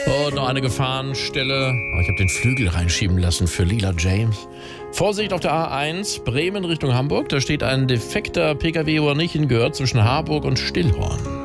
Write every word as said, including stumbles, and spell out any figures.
Und noch eine Gefahrenstelle. Oh, ich habe den Flügel reinschieben lassen für Lila James. Vorsicht auf der A eins, Bremen Richtung Hamburg. Da steht ein defekter P K W, wo er nicht hingehört, zwischen Harburg und Stillhorn.